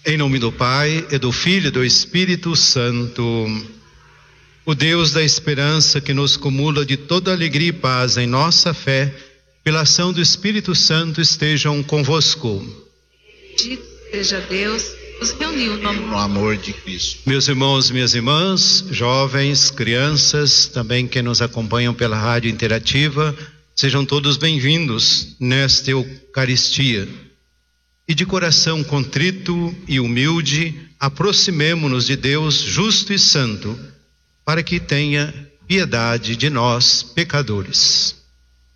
Em nome do Pai, e do Filho e do Espírito Santo. O Deus da esperança, que nos cumula de toda alegria e paz em nossa fé, pela ação do Espírito Santo, estejam convosco. Bendito seja Deus, nos reuniu no amor de Cristo. Meus irmãos, minhas irmãs, jovens, crianças, também que nos acompanham pela rádio interativa, sejam todos bem-vindos nesta Eucaristia. E de coração contrito e humilde, aproximemo-nos de Deus justo e santo, para que tenha piedade de nós, pecadores.